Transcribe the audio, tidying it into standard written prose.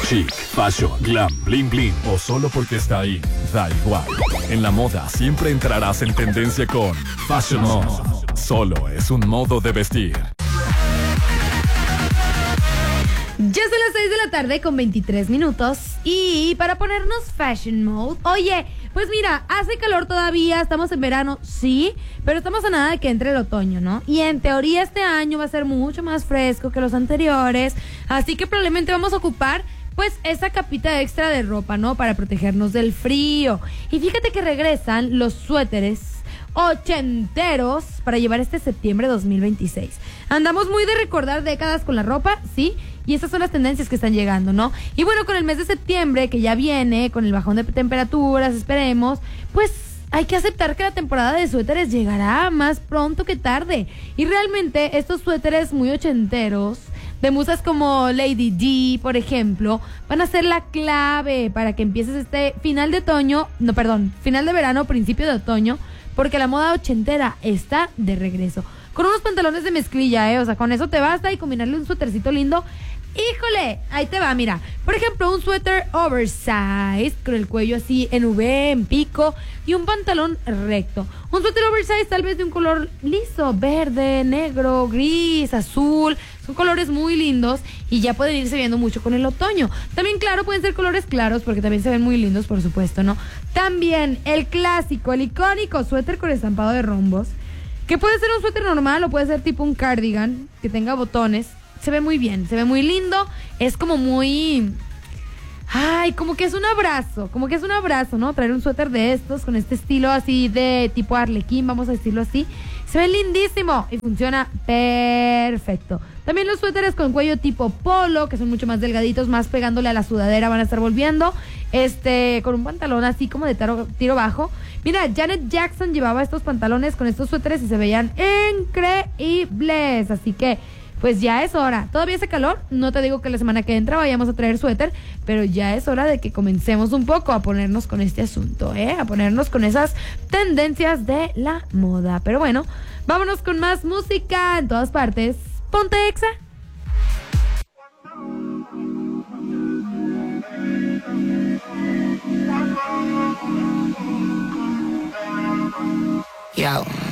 Chic, fashion, glam, bling bling o solo porque está ahí, da igual. En la moda siempre entrarás en tendencia con Fashion Mode. Solo es un modo de vestir. Ya son las 6 de la tarde con 23 minutos y para ponernos Fashion Mode, oye, pues mira, hace calor todavía, estamos en verano, sí, pero estamos a nada de que entre el otoño, ¿no? Y en teoría este año va a ser mucho más fresco que los anteriores, así que probablemente vamos a ocupar pues esa capita extra de ropa, ¿no? Para protegernos del frío. Y fíjate que regresan los suéteres ochenteros para llevar este septiembre 2026. Andamos muy de recordar décadas con la ropa, sí, y esas son las tendencias que están llegando, ¿no? Y bueno, con el mes de septiembre que ya viene, con el bajón de temperaturas, esperemos, pues hay que aceptar que la temporada de suéteres llegará más pronto que tarde. Y realmente estos suéteres muy ochenteros, de musas como Lady D, por ejemplo, van a ser la clave para que empieces este final de verano, principio de otoño, porque la moda ochentera está de regreso. Con unos pantalones de mezclilla, o sea, con eso te basta y combinarle un suétercito lindo. ¡Híjole! Ahí te va, mira. Por ejemplo, un suéter oversize con el cuello así en V, en pico y un pantalón recto. Un suéter oversize tal vez de un color liso, verde, negro, gris, azul. Son colores muy lindos y ya pueden irse viendo mucho con el otoño. También, claro, pueden ser colores claros porque también se ven muy lindos, por supuesto, ¿no? También el clásico, el icónico suéter con estampado de rombos, que puede ser un suéter normal o puede ser tipo un cardigan que tenga botones. Se ve muy bien, se ve muy lindo. Es como muy... Ay, como que es un abrazo, ¿no? Traer un suéter de estos con este estilo así de tipo arlequín, vamos a decirlo así. Se ve lindísimo y funciona perfecto. También los suéteres con cuello tipo polo, que son mucho más delgaditos, más pegándole a la sudadera, van a estar volviendo. Con un pantalón así como de tiro bajo. Mira, Janet Jackson llevaba estos pantalones con estos suéteres y se veían increíbles. Así que pues ya es hora. Todavía hace calor, no te digo que la semana que entra vayamos a traer suéter, pero ya es hora de que comencemos un poco a ponernos con este asunto, a ponernos con esas tendencias de la moda. Pero bueno, vámonos con más música en todas partes. Ponte Exa. Yo.